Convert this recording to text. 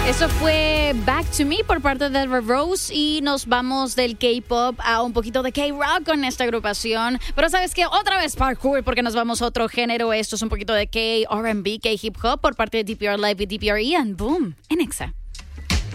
Eso fue Back to Me por parte de The Rose y nos vamos del K-pop a un poquito de K-rock con esta agrupación. Pero ¿sabes qué? Otra vez parkour porque nos vamos a otro género. Esto es un poquito de K-R&B, K-hip hop por parte de DPR Live y DPR Ian. Boom, en Exa.